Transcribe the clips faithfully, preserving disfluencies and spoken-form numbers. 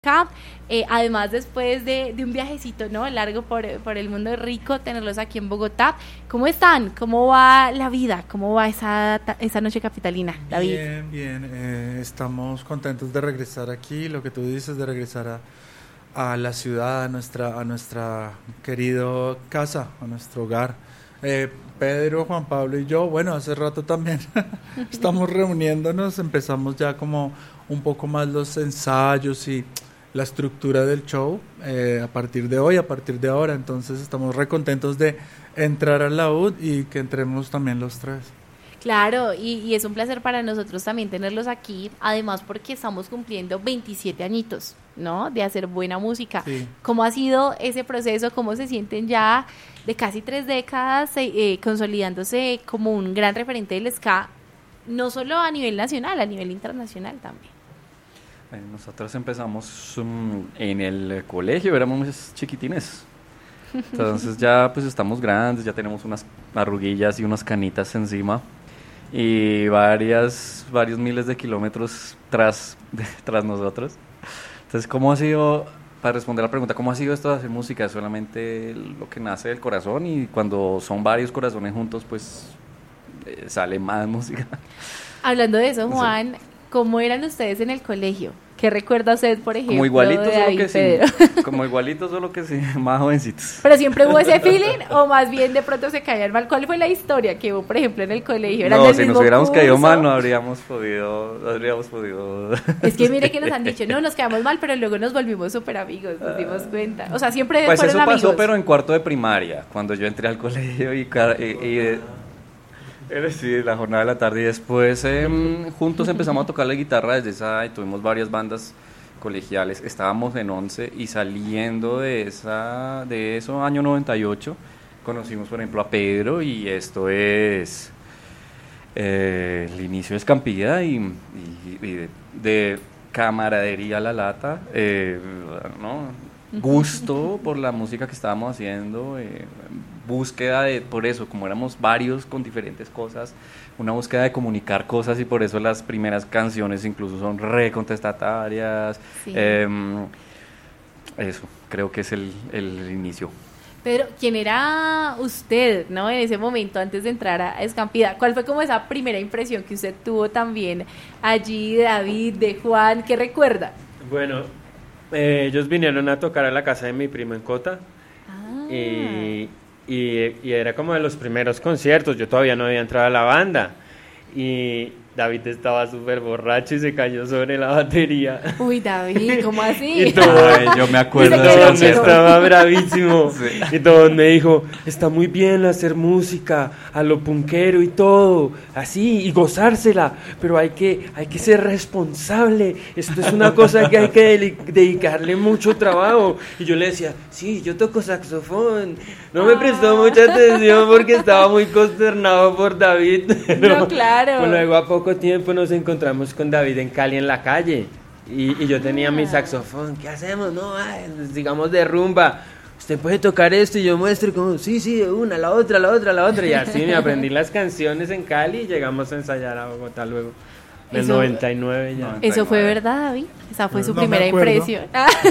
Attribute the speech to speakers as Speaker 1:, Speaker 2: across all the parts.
Speaker 1: acá, eh, además después de, de un viajecito, ¿no? Largo por, por el mundo rico, tenerlos aquí en Bogotá. ¿Cómo están? ¿Cómo va la vida? ¿Cómo va esa, esa noche capitalina, David?
Speaker 2: Bien, bien, eh, estamos contentos de regresar aquí, lo que tú dices, de regresar a, a la ciudad, a nuestra, a nuestra querido casa, a nuestro hogar. Eh, Pedro, Juan Pablo y yo, bueno, hace rato también estamos reuniéndonos, empezamos ya como un poco más los ensayos y la estructura del show eh, a partir de hoy, a partir de ahora, entonces estamos re contentos de entrar al laúd y que entremos también los tres.
Speaker 1: Claro, y, y es un placer para nosotros también tenerlos aquí, además porque estamos cumpliendo veintisiete añitos, ¿no? De hacer buena música.
Speaker 2: Sí.
Speaker 1: ¿Cómo ha sido ese proceso? ¿Cómo se sienten ya de casi tres décadas eh, consolidándose como un gran referente del ska, no solo a nivel nacional, a nivel internacional también?
Speaker 3: Bueno, nosotros empezamos um, en el colegio, éramos chiquitines. Entonces ya pues estamos grandes, ya tenemos unas arruguillas y unas canitas encima y varias, varios miles de kilómetros tras, de, tras nosotros. Entonces, ¿cómo ha sido, para responder a la pregunta, cómo ha sido esto de hacer música? Es solamente lo que nace del corazón y cuando son varios corazones juntos, pues eh, sale más música.
Speaker 1: Hablando de eso, Juan, ¿cómo eran ustedes en el colegio? ¿Qué recuerda usted, por ejemplo,
Speaker 3: como igualitos,
Speaker 1: de
Speaker 3: solo
Speaker 1: David
Speaker 3: que
Speaker 1: Pedro?
Speaker 3: sí. Como igualitos, solo que sí, más jovencitos.
Speaker 1: ¿Pero siempre hubo ese feeling o más bien de pronto se caían mal? ¿Cuál fue la historia que hubo, por ejemplo, en el colegio? ¿Eran
Speaker 3: No,
Speaker 1: del
Speaker 3: si
Speaker 1: mismo
Speaker 3: nos hubiéramos
Speaker 1: curso?
Speaker 3: caído mal no habríamos podido, no habríamos podido.
Speaker 1: Es que mire que nos han dicho, no, nos quedamos mal, pero luego nos volvimos súper amigos, nos dimos cuenta. O sea, siempre
Speaker 3: Pues
Speaker 1: fueron
Speaker 3: eso pasó,
Speaker 1: amigos.
Speaker 3: pero en cuarto de primaria, cuando yo entré al colegio y, y, y era sí, la jornada de la tarde y después eh, juntos empezamos a tocar la guitarra desde esa y tuvimos varias bandas colegiales, estábamos en once y saliendo de esa de eso año noventa y ocho conocimos por ejemplo a Pedro y esto es eh, el inicio de Escampida y, y, y de, de camaradería a la lata, eh, ¿no? Gusto por la música que estábamos haciendo, eh, búsqueda de, por eso, como éramos varios con diferentes cosas, una búsqueda de comunicar cosas y por eso las primeras canciones incluso son re contestatarias. Sí. Eh, eso, creo que es el, el inicio.
Speaker 1: Pero, ¿quién era usted, no, en ese momento antes de entrar a Escampida? ¿Cuál fue como esa primera impresión que usted tuvo también allí, de David, de Juan? ¿Qué recuerda?
Speaker 4: Bueno, eh, ellos vinieron a tocar a la casa de mi primo en Cota.
Speaker 1: Ah.
Speaker 4: y, y, y era como de los primeros conciertos. Yo todavía no había entrado a la banda y David estaba súper borracho y se cayó sobre la batería.
Speaker 1: Uy, David, ¿cómo así?
Speaker 4: Y todo,
Speaker 3: Ay, yo me acuerdo
Speaker 4: y
Speaker 3: de
Speaker 4: todo
Speaker 3: ese
Speaker 4: estaba bravísimo.
Speaker 3: Sí.
Speaker 4: Y todo me dijo, está muy bien hacer música a lo punkero y todo, así, y gozársela, pero hay que, hay que ser responsable. Esto es una cosa que hay que de- dedicarle mucho trabajo. Y yo le decía, sí, yo toco saxofón. No me prestó mucha atención porque estaba muy consternado por David.
Speaker 1: No, claro.
Speaker 4: Pues luego a poco tiempo nos encontramos con David en Cali en la calle y, y yo tenía
Speaker 1: Ah.
Speaker 4: mi saxofón. ¿Qué hacemos? No, ay, digamos de rumba. Usted puede tocar esto y yo muestro como, sí, sí, de una, la otra, la otra, la otra. Y así me aprendí las canciones en Cali y llegamos a ensayar a Bogotá luego. En el
Speaker 1: Eso-
Speaker 4: noventa y nueve ya.
Speaker 1: ¿Eso fue verdad, David? Esa fue su
Speaker 2: No me
Speaker 1: primera
Speaker 2: acuerdo.
Speaker 1: impresión.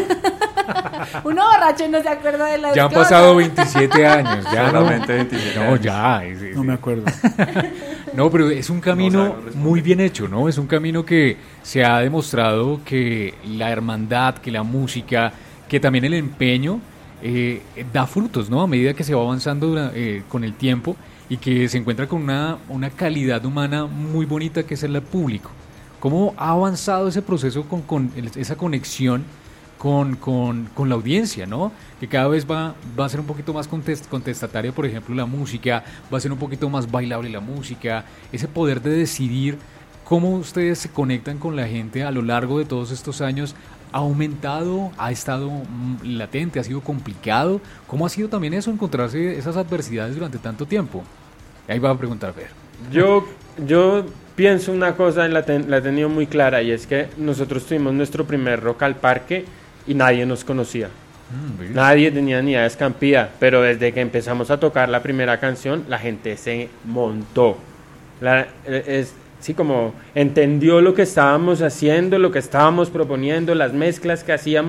Speaker 1: Uno borracho no se acuerda de las
Speaker 5: Ya han
Speaker 1: cosas.
Speaker 5: pasado veintisiete años, ya no.
Speaker 3: Solamente veintisiete
Speaker 5: No,
Speaker 3: años.
Speaker 5: ya. es- es-
Speaker 2: No me acuerdo.
Speaker 5: No, pero es un camino
Speaker 3: No sabemos responder.
Speaker 5: muy bien hecho, ¿no? Es un camino que se ha demostrado que la hermandad, que la música, que también el empeño eh, da frutos, ¿no? A medida que se va avanzando dura- eh, con el tiempo y que se encuentra con una, una calidad humana muy bonita que es el público. ¿Cómo ha avanzado ese proceso con, con el- esa conexión con, con, con la audiencia, ¿no? Que cada vez va, va a ser un poquito más contest, contestataria, por ejemplo, la música, va a ser un poquito más bailable la música, ese poder de decidir cómo ustedes se conectan con la gente a lo largo de todos estos años, ¿ha aumentado, ha estado mm, latente, ha sido complicado? ¿Cómo ha sido también eso, encontrarse esas adversidades durante tanto tiempo? Ahí va a preguntar Fer.
Speaker 4: Yo, yo pienso una cosa, la, ten- la he tenido muy clara, y es que nosotros tuvimos nuestro primer Rock al Parque y nadie nos conocía.
Speaker 5: Mm, ¿ves?
Speaker 4: Nadie tenía ni idea de Escampida, pero desde que empezamos a tocar la primera canción, la gente se montó. La- es, sí, como entendió lo que estábamos haciendo, lo que estábamos proponiendo, las mezclas que hacíamos.